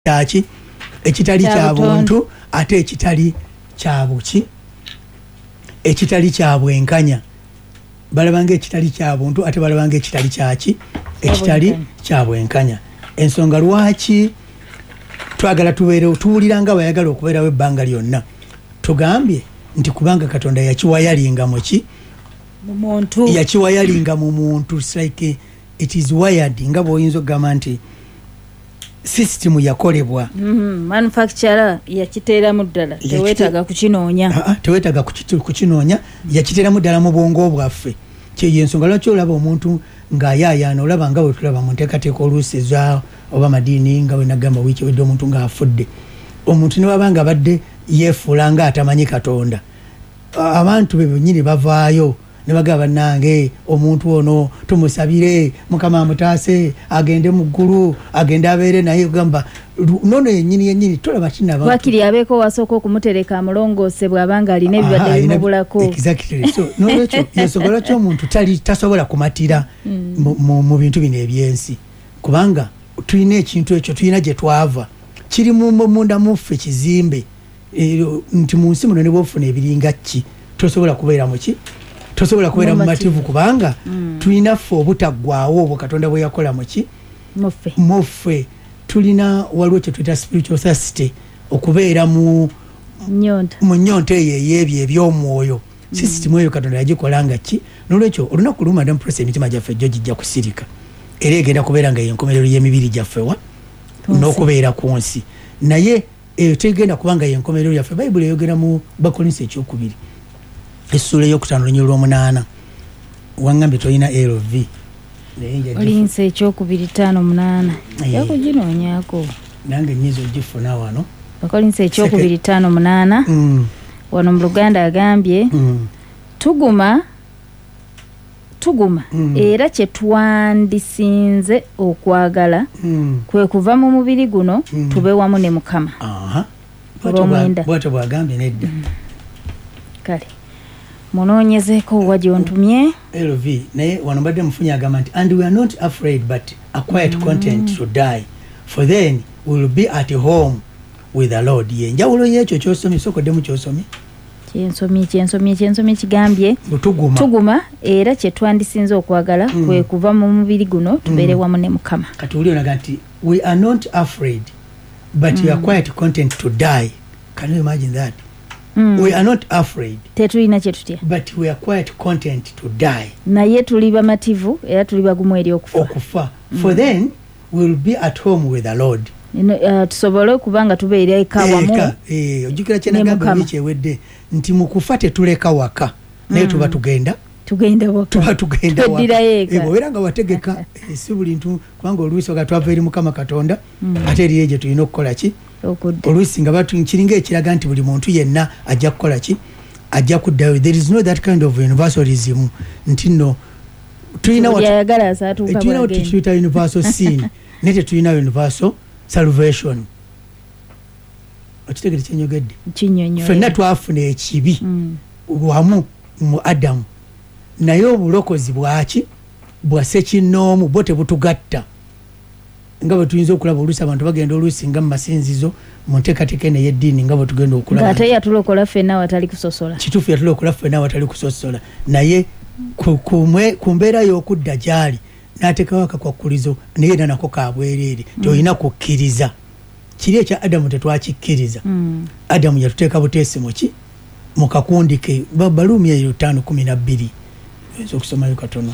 Taki ekitali kya buntu ate ekitali kya buki ekitali kya bwenkanya balabanga ekitali kya buntu ate balabanga ekitali kyaki ekitali kya bwenkanya ensonga lwaki twagala tubeere tuwuliranga bayagala okubeerawo ebbanga lyonna tugambye nti kubanga Katonda yakiwayalinga muki mu muntu yakiwayalinga mu muntu like it is wired nga bw'oyinza okugamba nti system yakolebwa manufacturer yakiteeramu ddala teweetaaga kukinoonya teweetaaga kukinoonya yakiteeramu ddala mu bwongo bwaffe kyeyensonga lwaki olaba omuntu ng'ayaayaana olaba nga bwe tulaba mu nteekateeka oluusi eza oba madiini nga bwe nagamba wiiki wedde omuntu ng'afudde omuntu ne waba nga badde yeefuula nga atamanyi Katonda abantu be bennyini bavaayo ne bagamba bannange omuntu ono tumusabire Mukama amutaase agende mu ggulu agende abeere naye gamba nono yennyini tulaba kinaba wakiri abeeko wasooka okumutereka amulongoose bw'abanga alina ebibadde bimubulako exactly so nolwekyo yesobola lwaki omuntu tasobola kumatira mu bintu bino ebyensi kubanga tulina ekintu ekyo tulina gye twava kiri munda muffe kizimbe nti mu nsi muno ne bwofuna ebiringa ki tosobola kubeera muki tosobola kubeera mu mativu kubanga tulina ffe obutaggwaawo obwo Katonda bwe yakola muki muffe tulina waliwo kye tuyita spiritual thirst okubeera mu nnyonta eyo ey'ebyo eby'omwoyo sisitimu eyo Katonda yagikola nga ki nolwekyo olunaku lumu Madam Press emitima gyaffe gyo gijja kusirika era egenda kubeera nga yenkomerero y'emibiri gyaffe n'okubeera ku nsi naye eyo tegenda kubanga yenkomerero yaffe Bayibuli eyogera mu Bakolinsi ekyokubiri essula ey'okutaano lunyiri lw'omunaana wangambye tolina LV olinsa ekyokubiri 5:8 yakuginoonyaako nange nyiza ogifuna wano Bakolinsi ekyokubiri 5:8 wano mu Luganda agambye tuguma era kye twandisinze okwagala kwe kuva mu mubiri guno tube wamu ne Mukama bwatyo bwagambye nedda kale munoonyezeeko wa gyontumye LV naye wano mbadde mufunye agamba nti and we are not afraid but a quiet content to die for then we will be at home with the Lord yenjawulo y'ekyo ky'osomye sokoddemu ky'osomye kyensomye kigambye tuguma era kye twandisinze okwagala kwe kuva mu mubiri guno tubeere wamu ne Mukama kati uli onaga nti we are not afraid but we are quiet content to die. Can you imagine that? We are not afraid tetulina kye tutya but we are quite content to die naye tuli bamativu era tuli bagumu eri okufa for then we will be at home with the Lord tusobole kubanga tubeera eka wamu ojjukira kyenagamba ekyewedde nti mu kufa tetuleka waka naye tuba tugenda era nga wategeka si buli ntu kubanga oluusi oga twava eri Mukama Katonda ate eriyo gye tulina okukola ki oluusi nga kiringa ekiraga nti buli muntu yenna ajja kukola ki ajja kuddayo there is no that kind of universalism nti no tulina tuyita universal sin naye tetulina universal salvation okitegere kyenyogedde ffenna twafuna ekibi wamu mu Adamu naye obulokozi bwaki bwa ssekinnoomu bo tebutugatta nga bwe tuyinza okulaba oluusi abantu bagenda oluusi nga mu masinzizo mu nteekateeka eno ey'eddiini nga bwe tugenda okulaba ate yatulokola ffenna watali kusosola kituufu yatulokola ffenna watali kusosola naye ku mbeera y'okudda gy'ali n'ateekawo akakwakkulizo naye era nako kabwereere tyolina kukkiriza kiri ekya Adamu tetwakikkiriza Adamu yatuteeka buteesi muki mu kakundi ke Baluumi eyo 5:12 oyinza okusomayo katono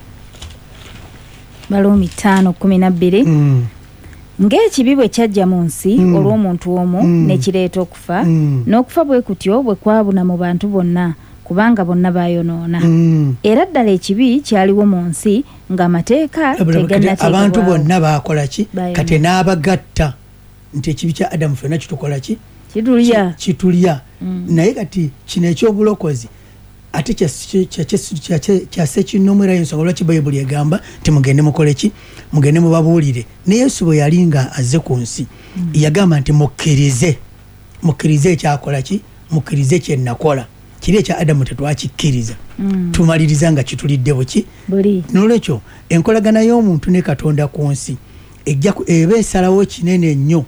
Baluumi 5:12 ng'ekibi bwe kyajja mu nsi olw'omuntu omu ne kireeta okufa n'okufa bwe kutyo bwe kwabuna mu bantu bonna kubanga bonna baayonoona era ddala ekibi kyaliwo mu nsi ng'amateeka tegannateekebwawo abantu bonna baakola ki kati n'abagatta nti ekibi kya Adamu ffenna kitukola ki kitulya naye kati kino ekyobulokozi ate kyasekinnoomu era y'ensonga lwaki Bayibuli egamba nti mugende mukole ki mugende mubabuulire ne Yesu bwe yali nga azze ku nsi yagamba nti mukkirize ekyakola ki mukkirize kye nakola kiri ekya Adamu tetwakikkiriza tumaliriza nga kitulidde buki nolwekyo enkolagana y'omuntu ne Katonda ku nsi eba esalawo kinene nnyo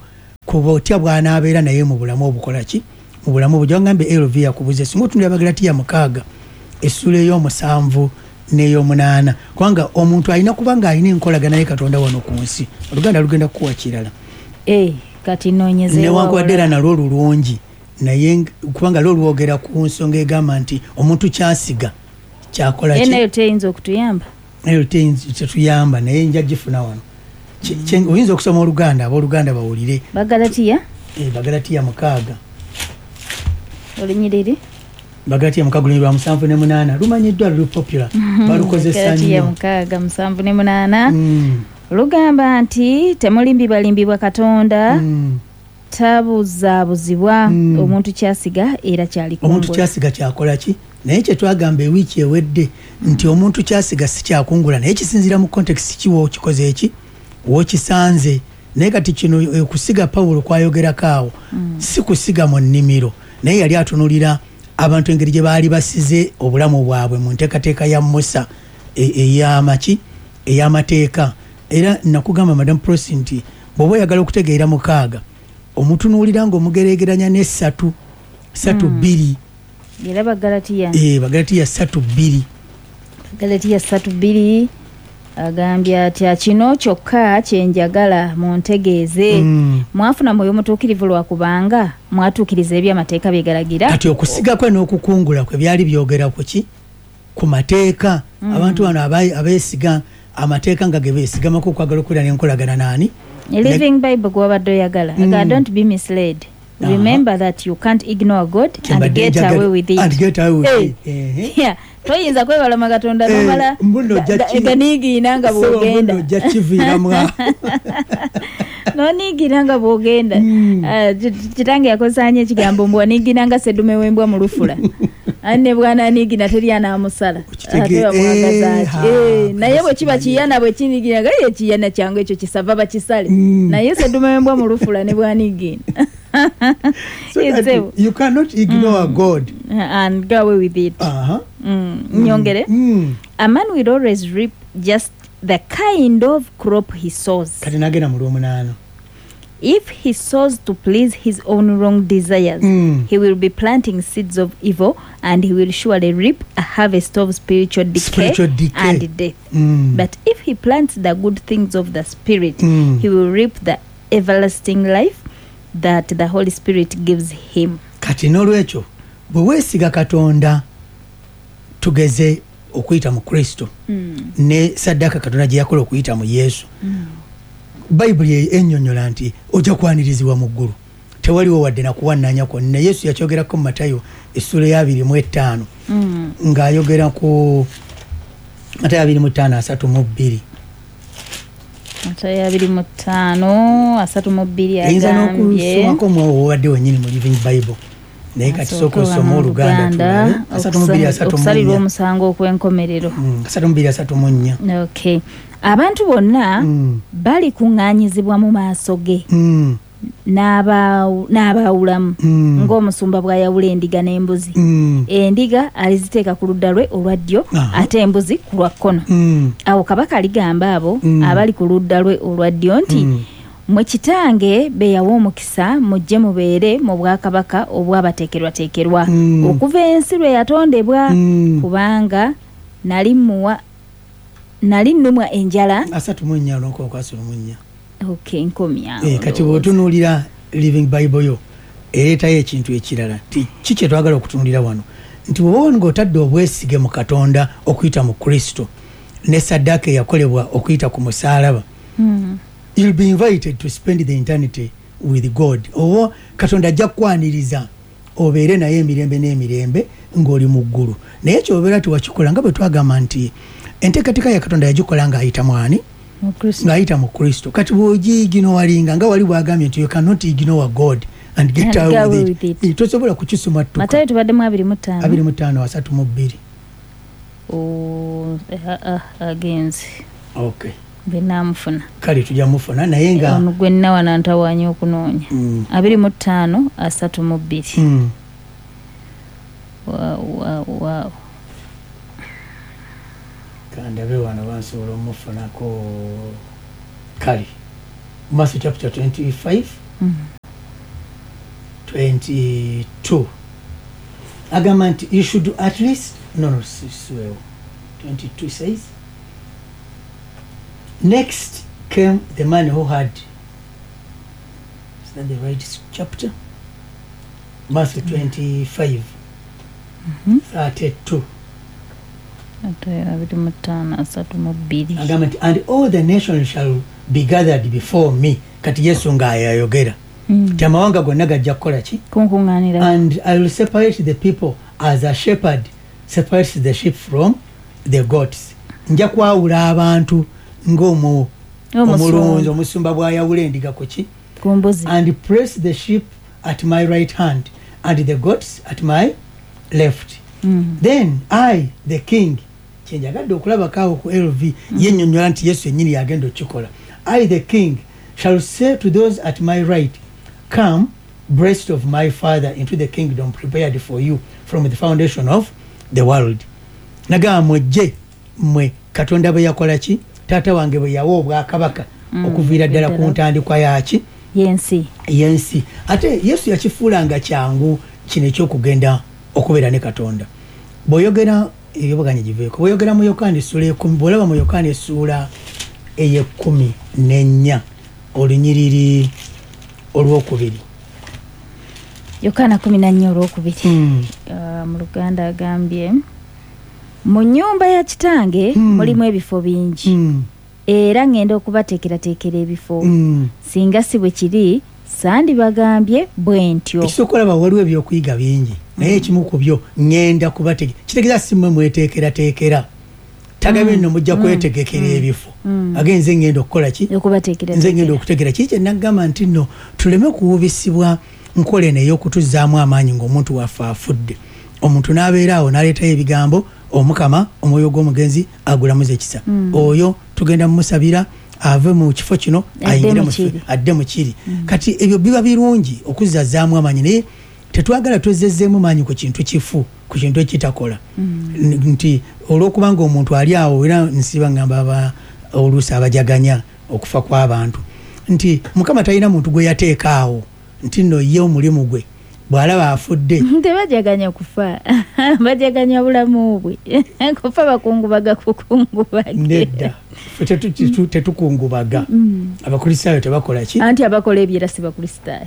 kuba otya bw'anaabeera naye mu bulamu obukola ki mu bulamu obujja ngambe LV yakubuze singa otunulira Abagalatiya 6 essula ey'omusanvu n'ey'omunaana kubanga omuntu alina kuba ng'alina enkolagana naye Katonda wano ku nsi oluganda lugenda kukuwa kirala kati noonyezeewo newankubadde era nalwo lulungi naye kubanga lwo lwogera ku nsonga egamba nti omuntu kyasiga kyakola ki nayo teyinza okutuyamba nayo tetuyamba naye nja gifuna wano oyinza okusoma Oluganda abooluganda bawulire Bagalatiya Bagalatiya 6 olunyiriri Bagalatiya 6:7-8 lumanyiddwa luli popular balukozesa nnyo 6:7-8 lugamba nti temulimbibwalimbibwa Katonda tabuzaabuzibwa omuntu kyasiga era kyalikungula omuntu kyasiga kyakola ki naye kyetwagamba ewiiki ewedde nti omuntu kyasiga si kyakungula naye kisinzira mu context kiwo kikoze eki wokisanze naye kati kino kusiga Pawulo kwayogerako awo si kusiga mu nnimiro naye yali atunulira abantu engeri gye baali basize obulamu bwabwe mu nteekateeka ya Musa ey'amaki ey'amateeka era nakugamba Madam Prosi nti bw'oba oyagala okutegeera 6 omutunuulira ng'omugereegeranya ne 3:2 era Bagalatiya Bagalatiya 3:2 Bagalatiya 3:2 agambye atya kino kyokka kyenjagala muntegeeze mwafuna mwoyo mutuukirivu lwakubanga mwatuukiriza eby'amateeka byegalagira kati okusiga kwe n'okukungula kwe byali byogera ku ki ku mateeka abantu bano abeesiga amateeka nga ge beesigamako okwagala okubeera n'enkolagana naani Living Bible gwabadde oyagala don't be misled. Remember that you can't ignore God and get away with it. Yeah. Toyinza kwewalama Katonda nomala ganiigina nga bwogenda noniigina nga bwogenda kitange yakozanya ekigambo mbwa niigina nga seddume w'embwa mu lufula ane bwana aniigina teri anaamusala ate bamwagaza naye bwe kiba kiyana bwe kiniigina nga ye kiyana kyangu ekyo kisava bakisale naye seddume w'embwa mu lufula ne bwaniigina so you cannot ignore God and go away with it. Nyongere. A man will always reap just the kind of crop he sows. Kati nagenda mu 8. If he sows to please his own wrong desires, he will be planting seeds of evil and he will surely reap a harvest of spiritual decay. And death. But if he plants the good things of the Spirit, he will reap the everlasting life that the Holy Spirit gives him. Kati nolwekyo bwe weesiga Katonda tugeze okuyita mu Kristo ne saddaka Katonda gye yakola okuyita mu Yesu Bayibuli ennyonnyola nti ojja kwanirizibwa mu ggulu tewaliwo wadde nakuwannanya kwonna. Yesu yakyogerako mu Matayo essula ya 25 ng'ayogera ku Matayo 25:32 Matayo 25:32 ayinza n'okusomako mwowo wadde wennyini mu Living Bible naye kati sooka osoma Oluganda okusalirwa omusango okw'enkomerero 3:34. Okay. Abantu bonna bali kuŋŋaanyizibwa mu maaso ge n'abaawulamu ng'omusumba bw'ayawula endiga n'embuzi. Endiga aliziteeka ku ludda lwe olwa ddyo ate embuzi ku lwa kkono. Awo kabaka aligamba abo abali ku ludda lwe olwa ddyo nti mwe kitange beeyawa omukisa mujje mubeere mu bwakabaka obwabateekerwateekerwa okuva ensi lwe yatondebwa kubanga nali nnumwa enjala 3:4. Okay, nkomya. Kati bw'otunuulira Living Bible yo ereetayo ekintu ekirala ki kye twagala okutunuulira wano nti bw'oba ng'otadde obwesige mu Katonda okuyita mu Kristo ne saddaaka eyakolebwa okuyita ku musaalaba you'll be invited to spend the eternity with God. Owo Katonda ajja kukwaniriza obeere naye emirembe n'emirembe ng'oli mu ggulu naye kyobeera tiwakikola nga bwe twagamba nti enteekateeka ya Katonda yagikola ng'ayita mwani ng'ayita mu Kristo. Kati bw'ogiiginowalinga nga wali bwagambye nti you cannot ignore God and get away with it. Tosobola kukisoma ttuka. Matayo tubaddemu 25:32. Agenzi. Okay. Benamufuna. Kale tujja mufuna naye nga ono gwe nnawa nantawaanya okunoonya 25:32. Wow. Kandabe wano bansobola omufunako kale Matthew chapter 25 22 agamba nti you should at least no 22 says next came the man who had, is that the right chapter? Matthew 25 32 agamba nti and all the nations shall be gathered before me. Kati Yesu ng'ayayogera ti amawanga gonna gajja kukola ki? And I will separate the people as a shepherd separates the sheep from the goats. Nja kwawula abantu ng'omulunzi omusumba bw'ayawula endiga ku ki? And place the sheep at my right hand and the goats at my left. Then I the king, kyenjagadde okulabakaawo ku LV yennyonnyola nti Yesu yennyini yagenda okikola. I the king shall say to those at my right, come, blessed of my father, into the kingdom prepared for you from the foundation of the world. Nagamba mwejje mwe Katonda bwe yakola ki? Taata wange bwe yawa obwakabaka okuviira ddala ku ntandikwa yaki? Yensi. Ate Yesu yakifuulanga kyangu kino ekyokugenda okubeera ne Katonda. Bw'oyogera ebyobuganye giveeko, bw'oyogera mu Yokaana essula 10, bw'olaba mu Yokaana essula 14 olunyiriri olwokubiri. Yokaana 14 olwokubiri. Mu Luganda agambye mu nnyumba ya kitange mulimu ebifo bingi era ngenda okubateekerateekera ebifo singa si bwe kiri sandibagambye bwe ntyo. Ekisookolaba waliwo ebyokuyiga bingi naye ekimu ku byo ngenda kubateekera kitegeeza simmwe mweteekerateekera tagabye nno mujja kwetegekera ebifo agenze ngenda okukola ki? Nze ngenda okutegera kiki nagamba nti nno tuleme kuwubisibwa nkola eno ey'okutuzaamu amaanyi ng'omuntu waffe afudde. Omuntu n'abeera awo n'aleetayo ebigambo omukama omwoyo gw'omugenzi agulamuza ekisa oyo tugenda mumusabira ave mu kifo kino adde mu kiri. Kati ebyo biba birungi okuzzaamu amaanyi naye tetwagala twezezzeemu maanyi ku kintu kifu, ku kintu ekitakola. Nti olw'okubanga omuntu ali awo era nsiba ngamba oluusi abajaganya okufa kw'abantu nti mukama talina muntu gwe yateeka awo nti nno ye omulimu gwe bw'alaba afudde tebajaganya kufa bajaganya bulamu bwe kufa bakungubaga kukungubage nedda tetukungubaga. Abakristaayo tebakola ki? Anti abakola ebyera si bakristaayo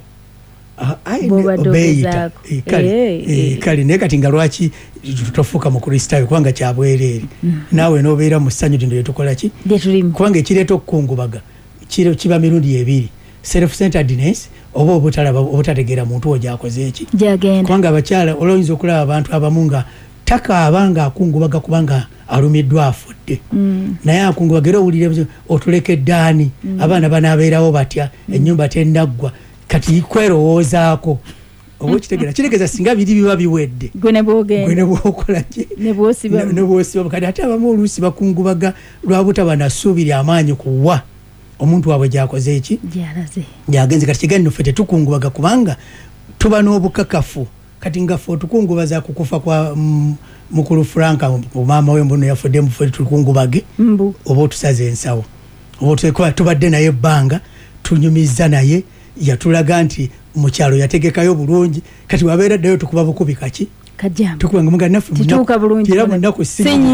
kale naye kati nga lwaki tofuuka mu kristaayo kubanga kyabwereere naawe n'obeera mu ssanyu lindo lyetukola ki? Kubanga ekireeta okukungubaga kiba mirundi ebiri, self-centeredness oba obutategeera muntu wo gyakoze eki. Kubanga abakyala olwoyinza okulaba abantu abamu nga takaaba nga akungubaga kubanga alumiddwa afudde naye akungubaga era owulire otulekedde ani abaana banaabeerawo batya ennyumba tennaggwa kati kwerowoozaako oba kitegeeza singa biri biba biwedde gwe ne bwokola ne bwosiba kati ate abamu oluusi bakungubaga lwa butaba nasuubira amaanyi kuwa omuntu waabwe gyakoze eki gyagenze. Kati kiganno ffe tetukungubaga kubanga tuba n'obukakafu kati nga ffe otukungubaza kukufa kwa mukulu Franka maama we mbuno yafudde muffe tukungubage oba otusaze ensawo oba tubadde naye ebbanga tunyumiza naye yatulaga nti mu kyalo yategekayo bulungi kati wabeera ddayo tukuba bukubi kaki tukubanga muga naffe era munaku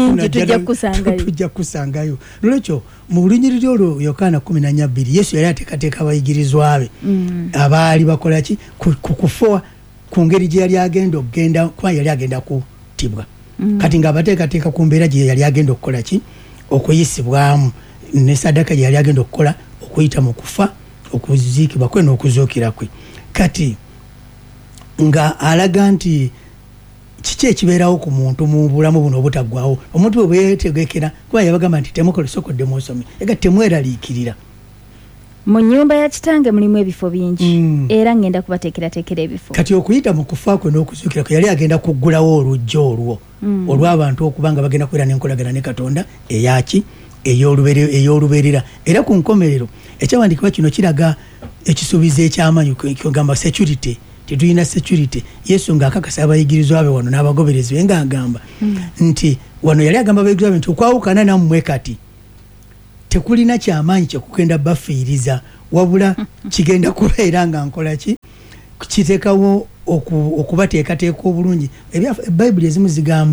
tujja kusangayo. Nolwekyo mu lunyiriri olwo Yokaana 14:2 Yesu yali ateekateeka abayigirizwa be abaali bakola ki kukufa ku ngeri gye yali agenda okugenda kuba yali agenda kutibwa kati ng'abateekateeka ku mbeera gye yali agenda okukola ki okuyisibwamu ne sadaka gye yali agenda okukola okuyita mu kufa okuziikibwa kwe n'okuzuukira kwe. Kati nga alaga nti kiki ekibeerawo ku muntu mu bulamu buno obutaggwawo omuntu bwe bweyetegekera kuba yabagamba nti temukola sokodde musomi ega temweraliikirira. Mu nnyumba ya kitange mulimu ebifo bingi era ngenda kubateekerateekera ebifo. Kati okuyita mu kufa kwe n'okuzuukira kwe yali agenda kuggulawo olujja olwo olw'abantu okuba nga bagenda kubeera n'enkolagana ne Katonda eyaki ey'olubeerera. Era ku nkomerero ekyawandiikibwa kino kiraga ekisuubizo eky'amaanyi kugamba security. Tetulina security. Yesu ng'akakasa abayigirizwa be wano n'abagoberezi be ng'agamba nti wano yali agamba abayigirizwa be nti okwawukana nammwe kati tekulina kyamaanyi kyekugenda bafiiriza wabula kigenda kubeera nga nkola ki kitekawo okubateekateeka obulungi. Bayibuli ezimu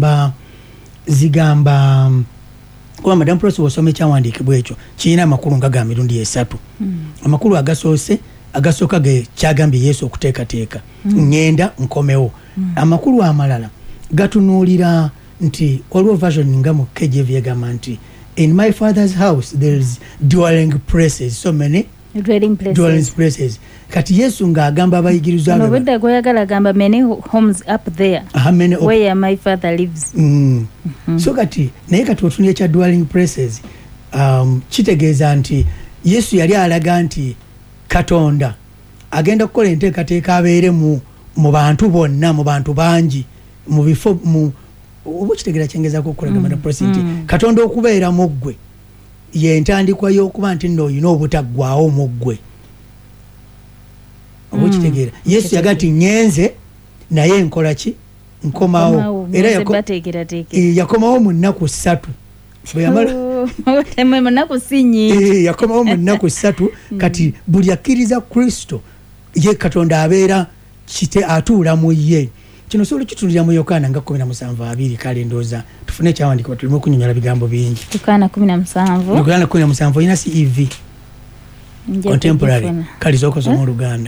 zigamba kuba Madam Prof wasoma ekyawandiikibwa ekyo kirina amakulu nga ga mirundi 3. Amakulu agasooka ge kyagambye Yesu okuteekateeka ngenda nkomewo. Amakulu amalala gatunuulira nti waliwo version nga mu KJV egamba nti in my father's house there is dwelling places, so many dwelling places. Kati Yesu ng'agamba abayigirizwa no budda goyagala gamba many homes up there where my father lives. So kati naye kati otunye ekya dwelling places kitegeeza nti Yesu yali alaga nti Katonda agenda kukola enteekateeka abeere mu bantu bonna, mu bantu bangi, mu bifo oba kitegeera kyengezaako okulaga Madam President Katonda okubeera mu ggwe yentandikwa y'okuba nti nno olina obutaggwaawo mu ggwe. Oba kitegeera Yesu yaga nti ngenze naye nkola ki nkomawo, era yakomawo mu nnaku 3 bwe yamala yakomawo mu nnaku 3. Kati buli akkiriza Kristo ye Katonda abeera kite atuula mu ye. Kino solo kitulira mu Yokaana nga 17:2. Kale ndooza tufune ekyawandiikibwa tulimu okunyonyola bigambo bingi. Yokaana 17 ina CEV contemporary kale zokosoma Oluganda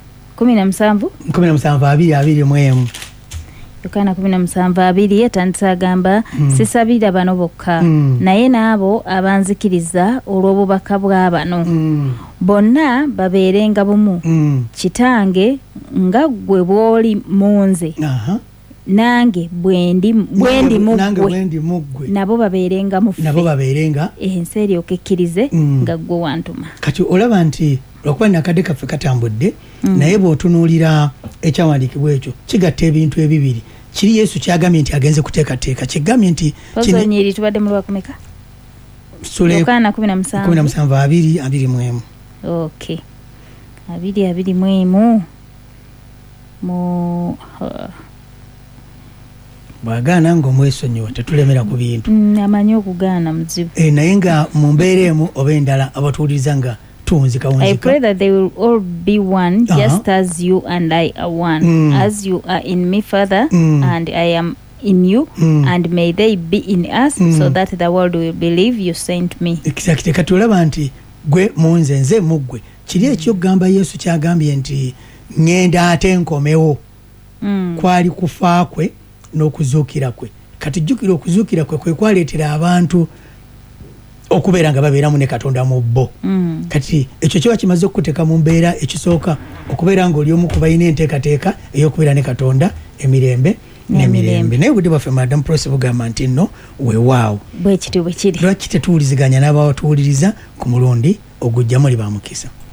17:2. Yokaana 17:2 yetandisa agamba sisabira bano bokka naye n'abo abanzikiriza olw'obubaka bw'abano bonna babeerenga bumu kitange nga ggwe bw'oli mu nze nange bwendi mu ggwe nabo babeerenga mu ffe ensi eryoka ekkirize nga ggwe wantuma. Kati olaba nti lwakuba nakadde kaffe katambudde naye bw'otunuulira ekyawandiikibwa ekyo kigatta ebintu ebibiri. Kiri Yesu kyagambye nti agenze kuteekateeka, kigambye nti nyiri tubadde mu lwakumeka Yokaana 17:2. Okay 2:2 mu bwagaana ng'omwesonyiwa tetulemera ku bintu amanyi okugaana muzibu naye nga mu mbeera emu oba endala abatuwuliriza nga tuwunzika. I pray that they will all be one just as you and I are one as you are in me Father and I am in you and may they be in us so that the world will believe you sent me. Exactly. Kati olaba nti gwe munze nze muggwe kiri ekyokugamba Yesu kyagambye nti ngenda ate nkomewo kwali kufa kwe n'okuzuukira kwe. Kati jjukira okuzuukira kwe kwaleetera abantu okubeera nga babeeramu ne Katonda mu bo. Kati ekyo kiba kimaze okuteeka mu mbeera ekisooka okubeera ng'oli omu ku balina enteekateeka ey'okubeera ne Katonda emirembe n'emirembe. Naye obudde bwaffe Madam Prof bugamba nti nno weewaawo bwe kiri lwaki tetuwuliziganya n'abawatuwuliriza ku mulundi ogujja muli ba mukisa.